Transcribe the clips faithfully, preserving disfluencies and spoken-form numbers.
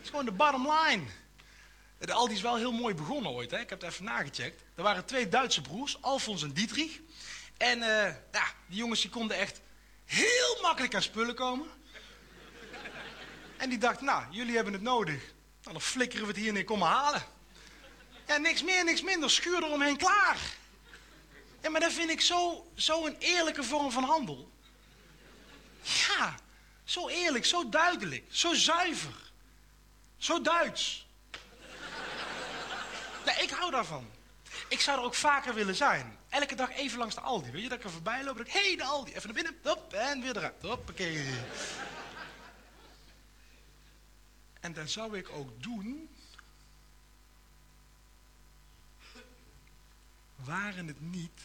is gewoon de bottom line. De Aldi is wel heel mooi begonnen ooit, hè? Ik heb het even nagecheckt. Er waren twee Duitse broers, Alfons en Dietrich. En uh, ja, die jongens die konden echt heel makkelijk aan spullen komen. En die dachten, nou, jullie hebben het nodig. Nou, dan flikkeren we het hier neer, kom maar halen. Ja, niks meer, niks minder, schuur eromheen, klaar. Ja, maar dat vind ik zo, zo een eerlijke vorm van handel. Ja, zo eerlijk, zo duidelijk, zo zuiver. Zo Duits. Ja, ik hou daarvan. Ik zou er ook vaker willen zijn. Elke dag even langs de Aldi, weet je, dat ik er voorbij loop en ik, hé, hey, de Aldi, even naar binnen, hop, en weer eruit, hoppakee. En dat zou ik ook doen, waren het niet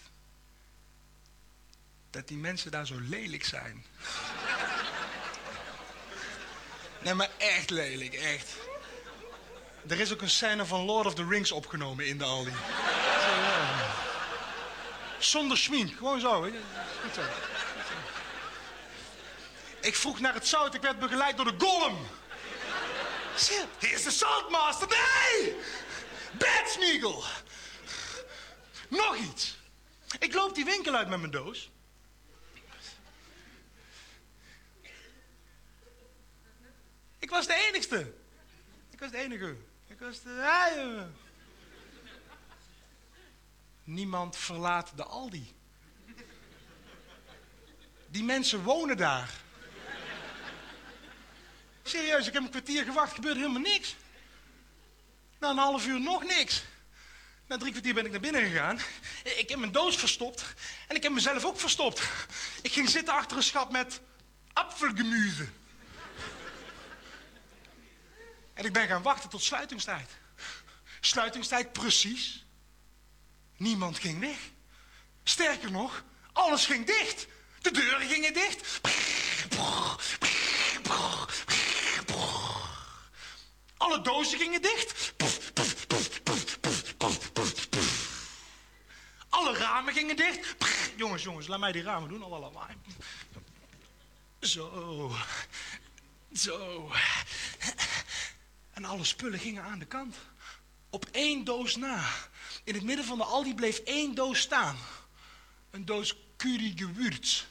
dat die mensen daar zo lelijk zijn. Nee, maar echt lelijk, echt. Er is ook een scène van Lord of the Rings opgenomen in de Aldi. Zo, ja. Zonder schmink, gewoon zo. Weet je? Goed zo. Goed zo. Ik vroeg naar het zout, ik werd begeleid door de Gollum. Hier is de Saltmaster, nee! Bad Smeagol. Nog iets. Ik loop die winkel uit met mijn doos. Ik was de enigste. Ik was de enige. Ik was de... Ah, niemand verlaat de Aldi. Die mensen wonen daar. Serieus, ik heb een kwartier gewacht, gebeurde helemaal niks. Na een half uur nog niks. Na drie kwartier ben ik naar binnen gegaan. Ik heb mijn doos verstopt. En ik heb mezelf ook verstopt. Ik ging zitten achter een schap met apfelgemüse. En ik ben gaan wachten tot sluitingstijd. Sluitingstijd precies. Niemand ging weg. Sterker nog, alles ging dicht. De deuren gingen dicht. Alle dozen gingen dicht. Alle ramen gingen dicht. Jongens, jongens, laat mij die ramen doen. Alle lawaai. Zo. Zo. En alle spullen gingen aan de kant. Op één doos na. In het midden van de Aldi bleef één doos staan. Een doos curry gewürz.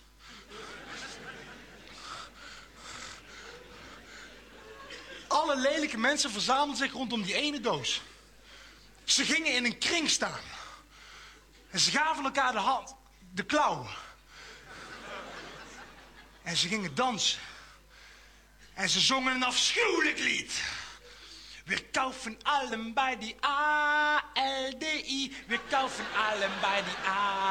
Alle lelijke mensen verzamelden zich rondom die ene doos. Ze gingen in een kring staan. En ze gaven elkaar de hand, de klauwen. En ze gingen dansen. En ze zongen een afschuwelijk lied. Wir kaufen allen bij die A L D I. Wir kaufen allen bij die A